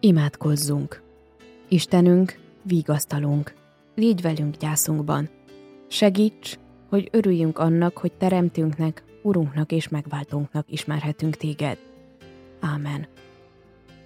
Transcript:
Imádkozzunk! Istenünk, vigasztalunk, légy velünk gyászunkban. Segíts, hogy örüljünk annak, hogy Teremtőnknek, Urunknak és Megváltónknak ismerhetünk téged. Ámen.